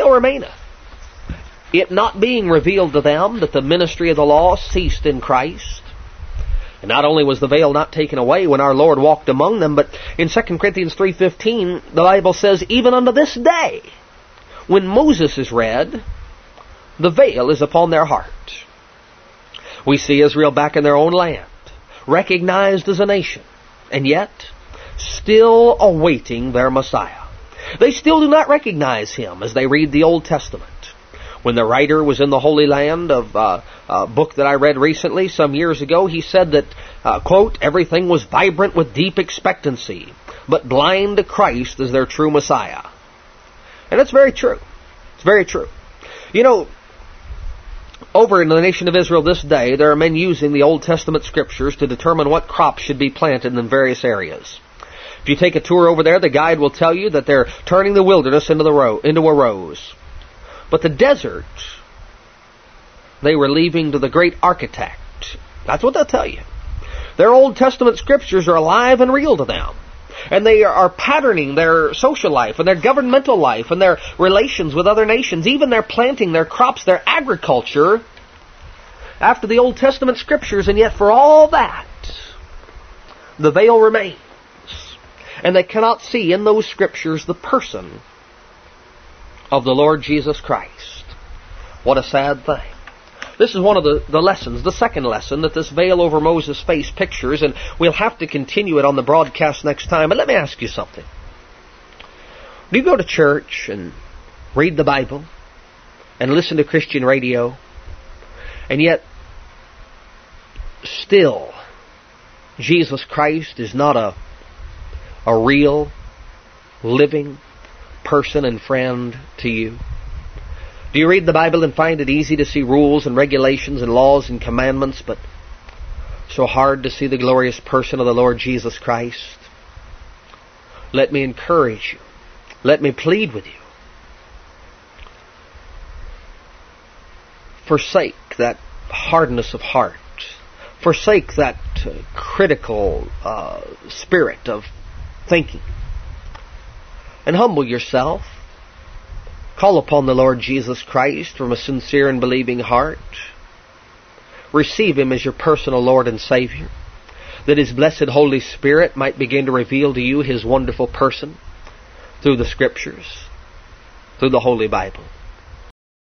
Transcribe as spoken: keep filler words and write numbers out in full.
veil remaineth, it not being revealed to them that the ministry of the law ceased in Christ. And not only was the veil not taken away when our Lord walked among them, but in Second Corinthians three fifteen, the Bible says, even unto this day, when Moses is read, the veil is upon their heart. We see Israel back in their own land, recognized as a nation, and yet still awaiting their Messiah. They still do not recognize Him as they read the Old Testament. When the writer was in the Holy Land of uh, a book that I read recently, some years ago, he said that, uh, quote, everything was vibrant with deep expectancy, but blind to Christ as their true Messiah. And it's very true. It's very true. You know, over in the nation of Israel this day, there are men using the Old Testament Scriptures to determine what crops should be planted in various areas. If you take a tour over there, the guide will tell you that they're turning the wilderness into, the ro- into a rose. But the desert, they were leaving to the great architect. That's what they'll tell you. Their Old Testament Scriptures are alive and real to them. And they are patterning their social life and their governmental life and their relations with other nations. Even their planting, their crops, their agriculture after the Old Testament Scriptures. And yet for all that, the veil remains. And they cannot see in those Scriptures the person of the Lord Jesus Christ. What a sad thing. This is one of the, the lessons, the second lesson that this veil over Moses' face pictures, and we'll have to continue it on the broadcast next time. But let me ask you something. Do you go to church and read the Bible and listen to Christian radio, and yet still Jesus Christ is not a, a real, living person and friend to you? Do you read the Bible and find it easy to see rules and regulations and laws and commandments, but so hard to see the glorious person of the Lord Jesus Christ? Let me encourage you. Let me plead with you. Forsake that hardness of heart. Forsake that uh, critical uh, spirit of thinking. And humble yourself. Call upon the Lord Jesus Christ from a sincere and believing heart. Receive Him as your personal Lord and Savior, that His blessed Holy Spirit might begin to reveal to you His wonderful person through the Scriptures, through the Holy Bible.